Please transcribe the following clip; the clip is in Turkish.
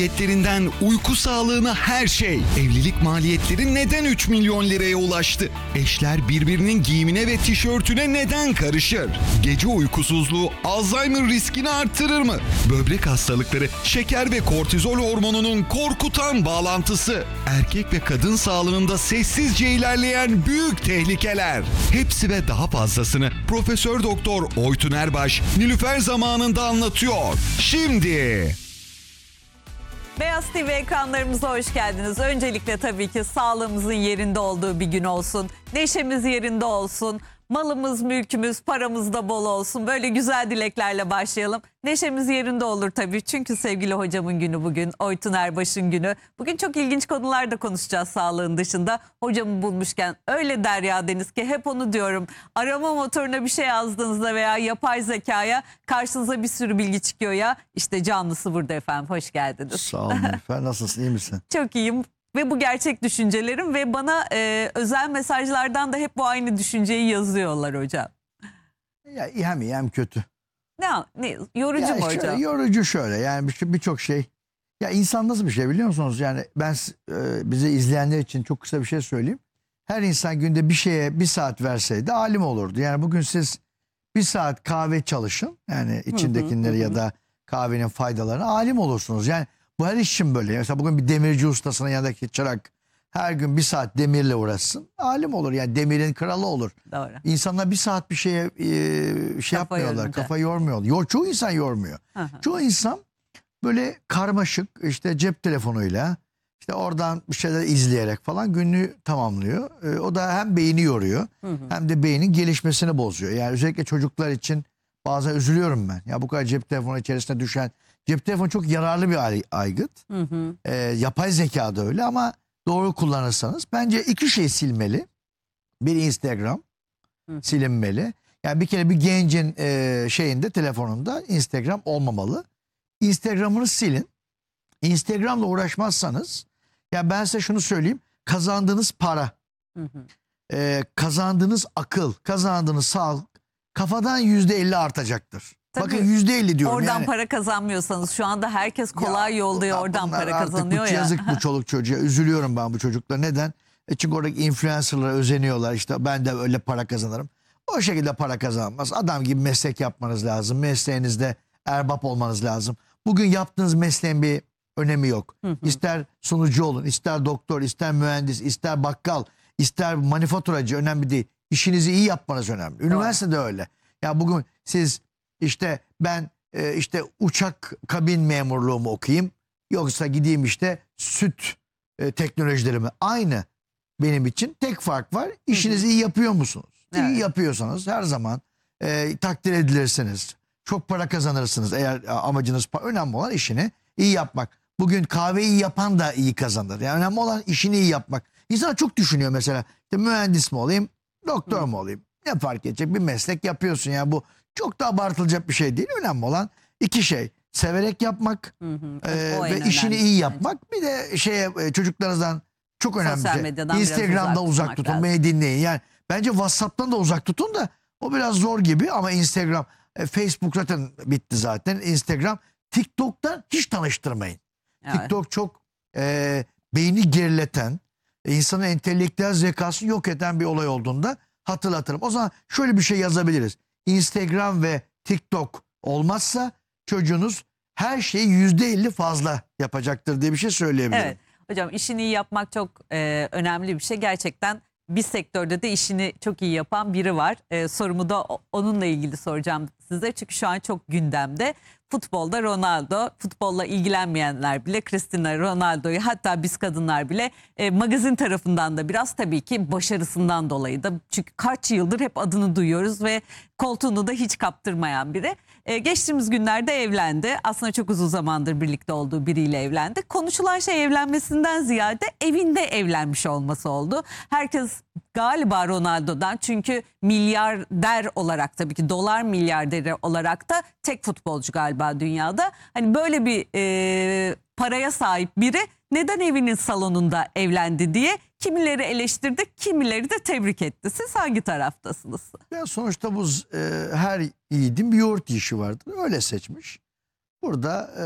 maliyetlerinden uyku sağlığına her şey. Evlilik maliyetleri neden 3 milyon liraya ulaştı? Eşler birbirinin giyimine ve tişörtüne neden karışır? Gece uykusuzluğu Alzheimer riskini artırır mı? Böbrek hastalıkları, şeker ve kortizol hormonunun korkutan bağlantısı. Erkek ve kadın sağlığında sessizce ilerleyen büyük tehlikeler. Hepsi ve daha fazlasını Profesör Doktor Oytun Erbaş Nilüfer zamanında anlatıyor. Şimdi. Beyaz TV ekranlarımıza hoş geldiniz. Öncelikle tabii ki sağlığımızın yerinde olduğu bir gün olsun. Neşemiz yerinde olsun. Malımız, mülkümüz, paramız da bol olsun. Böyle güzel dileklerle başlayalım. Neşemiz yerinde olur tabii. Çünkü sevgili hocamın günü bugün. Oytun Erbaş'ın günü. Bugün çok ilginç konular da konuşacağız sağlığın dışında. Hocamı bulmuşken öyle Derya Deniz ki hep onu diyorum. Arama motoruna bir şey yazdığınızda veya yapay zekaya karşınıza bir sürü bilgi çıkıyor ya. İşte canlısı burada efendim. Hoş geldiniz. Sağ olun Nilüfer. Nasılsın? İyi misin? Çok iyiyim. Ve bu gerçek düşüncelerim ve bana özel mesajlardan da hep bu aynı düşünceyi yazıyorlar hocam. Ya hem iyi hem kötü. Ne yorucu Ya mu hocam? şöyle, yorucu şöyle yani birçok şey. Ya insan nasıl bir şey biliyor musunuz? Yani ben bizi izleyenler için çok kısa bir şey söyleyeyim. Her insan günde bir şeye 1 saat verseydi alim olurdu. Yani bugün siz 1 saat kahve çalışın. Yani içindekileri ya da kahvenin faydalarını alim olursunuz. Yani bu her iş için böyle. Mesela bugün bir demirci ustasının yanındaki çırak her gün 1 saat demirle uğraşsın. Alim olur yani demirin kralı olur. Doğru. İnsanlar 1 saat bir şeye yapmıyorlar. yorunca. Kafa yormuyorlar. Çoğu insan yormuyor. Çoğu insan böyle karmaşık işte cep telefonuyla işte oradan bir şeyler izleyerek falan gününü tamamlıyor. O da hem beyni yoruyor hem de beynin gelişmesini bozuyor. Yani özellikle çocuklar için bazen üzülüyorum ben. Ya bu kadar cep telefonu içerisine düşen cep telefonu çok yararlı bir aygıt. Yapay zeka da öyle ama doğru kullanırsanız bence 2 şey silmeli. Bir Instagram silinmeli. Yani bir kere bir gencin şeyinde telefonunda Instagram olmamalı. Instagram'ını silin. Instagram'la uğraşmazsanız ya ben size şunu söyleyeyim. Kazandığınız para, kazandığınız akıl, kazandığınız sağlık kafadan %50 artacaktır. Tabii. Bakın %50 diyorum. Oradan yani. para kazanmıyorsanız şu anda herkes kolay yolda oradan bunlar para artık kazanıyor ya. Yazık bu çoluk çocuğa. Üzülüyorum ben bu çocuklara. Neden? Çünkü oradaki influencerlara özeniyorlar. İşte ben de öyle para kazanırım. O şekilde para kazanmaz. Adam gibi meslek yapmanız lazım. Mesleğinizde erbap olmanız lazım. Bugün yaptığınız mesleğin bir önemi yok. İster sunucu olun, ister doktor, ister mühendis, ister bakkal, ister manifaturacı önemli değil. İşinizi iyi yapmanız önemli. Üniversitede öyle. Ya bugün siz işte ben işte uçak kabin memurluğumu okuyayım. Yoksa gideyim işte süt teknolojilerimi. Aynı benim için. Tek fark var. İşinizi iyi yapıyor musunuz? Evet. İyi yapıyorsanız her zaman takdir edilirsiniz. Çok para kazanırsınız eğer amacınız önemli olan işini iyi yapmak. Bugün kahveyi yapan da iyi kazanır. Yani önemli olan işini iyi yapmak. İnsan çok düşünüyor mesela. İşte mühendis mi olayım, doktor mu olayım? Ne fark edecek? Bir meslek yapıyorsun ya bu çok da abartılacak bir şey değil. Önemli olan 2 şey. Severek yapmak ve işini iyi yapmak. Bir de çocuklarınızdan çok önemli Sosyal bir medyadan şey. biraz Instagram'da uzak uzak tutmak tutun, lazım. beni dinleyin. Yani bence WhatsApp'tan da uzak tutun da o biraz zor gibi ama Instagram, Facebook zaten bitti zaten. Instagram, TikTok'tan hiç tanıştırmayın. Evet. TikTok çok beyni gerileten, insanın entelektüel zekasını yok eden bir olay olduğunda hatırlatırım. O zaman şöyle bir şey yazabiliriz. Instagram ve TikTok olmazsa çocuğunuz her şeyi %50 fazla yapacaktır diye bir şey söyleyebilirim. Evet hocam işini iyi yapmak çok önemli bir şey. Gerçekten bir sektörde de işini çok iyi yapan biri var. Sorumu da onunla ilgili soracağım size. Çünkü şu an çok gündemde. Futbolda Ronaldo, futbolla ilgilenmeyenler bile Cristiano Ronaldo'yu hatta biz kadınlar bile magazin tarafından da biraz tabii ki başarısından dolayı da. Çünkü kaç yıldır hep adını duyuyoruz ve koltuğunu da hiç kaptırmayan biri. Geçtiğimiz günlerde evlendi. Aslında çok uzun zamandır birlikte olduğu biriyle evlendi. Konuşulan şey evlenmesinden ziyade evinde evlenmiş olması oldu. Herkes galiba Ronaldo'dan çünkü milyarder olarak tabii ki dolar milyarderi olarak da tek futbolcu galiba dünyada. Hani böyle bir paraya sahip biri neden evinin salonunda evlendi diye kimileri eleştirdi, kimileri de tebrik etti. Siz hangi taraftasınız? Ya sonuçta bu her yiğidin bir yoğurt yiyişi vardır. Öyle seçmiş. Burada